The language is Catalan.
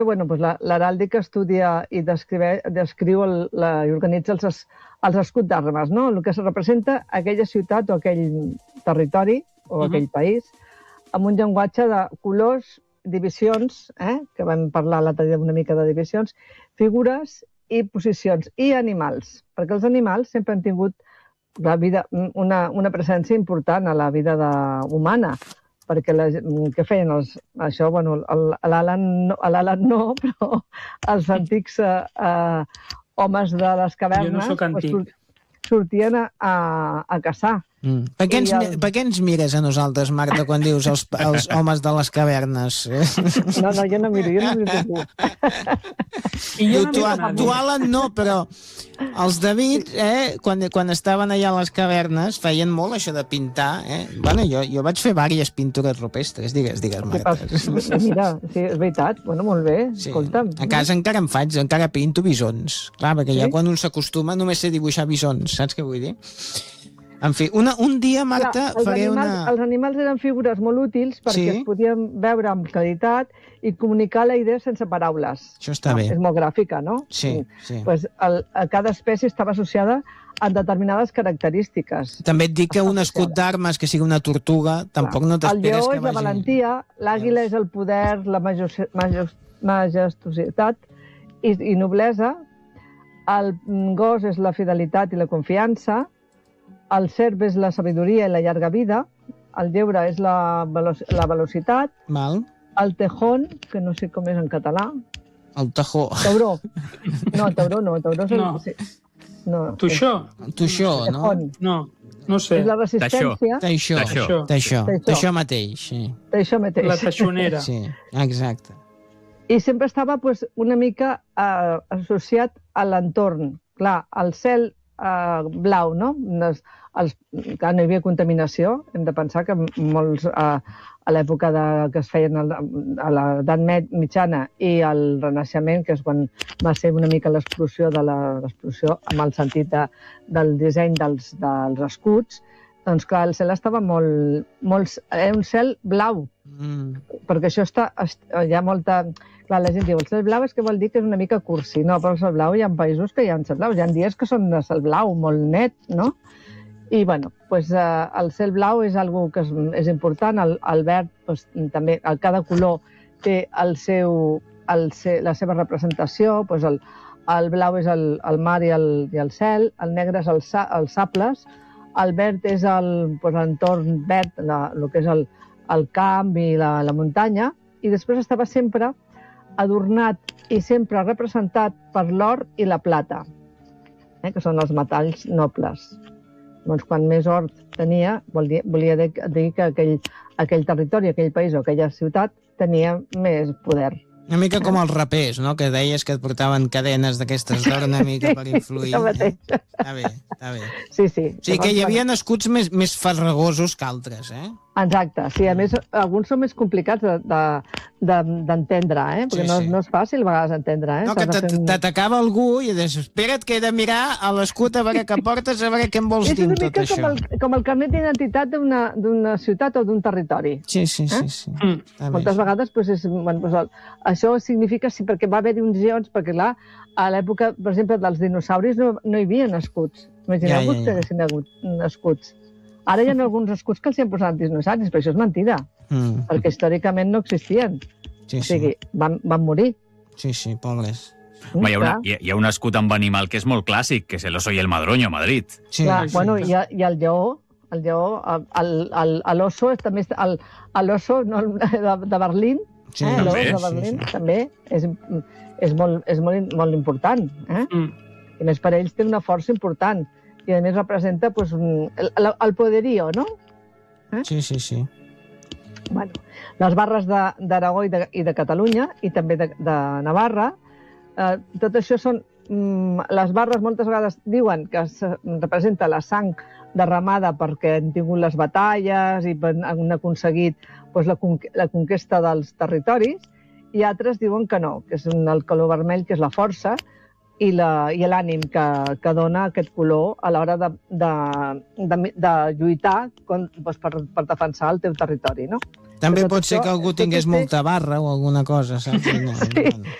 L'heràldica estudia i descriu i organitza els escuts d'armes, no? El que se representa aquella ciutat o aquell territori o aquell país amb un llenguatge de colors, divisions, que vam parlar l'altre dia una mica de divisions, figures i posicions, i animals, perquè els animals sempre han tingut la vida, una presència important a la vida humana, perquè què feien això? L'Alan no, però els antics homes de les cavernes... Jo no soc antic. Sortien a caçar. Per què ens mires a nosaltres, Marta, quan dius els homes de les cavernes? No, jo no miro ningú. Tu, Alan, no, però els David, quan estaven allà a les cavernes, feien molt això de pintar. Bueno, jo vaig fer diverses pintures rupestres. Digues, Marta. Mira, sí, és veritat. Bueno, molt bé, escolta'm. A casa encara encara pinto bisons. Clar, perquè ja quan un s'acostuma només sé dibuixar bisons, saps què vull dir? En fi, un dia, Marta, faré una... Els animals eren figures molt útils perquè es podien veure amb claritat i comunicar la idea sense paraules. Això està bé. És molt gràfica, no? Sí. Pues cada espècie estava associada a determinades característiques. També et dic que un escut d'armes que sigui una tortuga, tampoc no t'esperes que vagi... El lleó és la valentia, l'àguila és el poder, la majestuositat i noblesa, el gos és la fidelitat i la confiança, el serp és la sabidoria i la llarga vida, el lleure és la velocitat, el tejón, que no sé com és en català. El tajó. Tauró. No, tauró no. Tauró és no. Toixó. Toixó, no? No sé. És la resistència. Taixó mateix, sí. Taixó mateix. La taixonera. Sí, exacte. I sempre estava una mica associat a l'entorn. Clar, el cel blau, no? Clar, no hi havia contaminació. Hem de pensar que molts, a l'època que es feien a l'edat mitjana i al Renaixement, que és quan va ser una mica l'explosió amb el sentit del disseny dels escuts, doncs clar, el cel estava era un cel blau, perquè això hi ha molta... Clar, la gent diu, el cel blau és que vol dir que és una mica cursi. No, però el cel blau hi ha països que hi ha cel blau. Hi ha dies que són de cel blau, molt net, no? I, bueno, el cel blau és una cosa que és important. El verd, també, cada color té la seva representació. El blau és el mar i el cel, el negre és els sables, el verd és l'entorn verd, el que és el camp i la muntanya, i després estava sempre adornat i sempre representat per l'or i la plata, que són els metalls nobles. Doncs quan més or tenia, volia dir que aquell territori, aquell país o aquella ciutat tenia més poder. Una mica com els rapers, no? Que deies que et portaven cadenes d'aquestes d'or una mica per influir. Està bé. Sí. O sigui que hi havia escuts més farragosos que altres, Exacte, sí, a més, alguns són més complicats d'entendre, perquè no és fàcil a vegades entendre. No, que t'atacava algú i deies, espera't que he de mirar a l'escut a veure què portes, a veure què em vols dir tot això. És una mica com el carnet d'identitat d'una ciutat o d'un territori. Sí. Moltes vegades, això significa sí, perquè va haver-hi uns geons, perquè clar, a l'època, per exemple, dels dinosauris no hi havia escuts. Imagineu-vos que haguessin hagut escuts. Ara hi ha alguns escuts que els hi han posat dinosauris, però això és mentida, perquè històricament no existien. O sigui, van morir. Sí, pobres. Hi ha un escut amb animal que és molt clàssic, que és el oso i el madroño a Madrid. Bueno, i el lleó, l'oso, també l'oso de Berlín, l'oso de Berlín també és molt important. I més per ells té una força important. I a més representa el poderío, no? Sí. Bueno, les barres d'Aragó i de Catalunya, i també de Navarra, tot això són... Les barres moltes vegades diuen que representa la sang derramada perquè han tingut les batalles i han aconseguit la conquesta dels territoris, i altres diuen que no, que és el color vermell, que és la força, i l'ànim que dona aquest color a l'hora de lluitar per defensar el teu territori, no? També Però pot ser que algú tingués molta barra o alguna cosa, saps? No, Sí,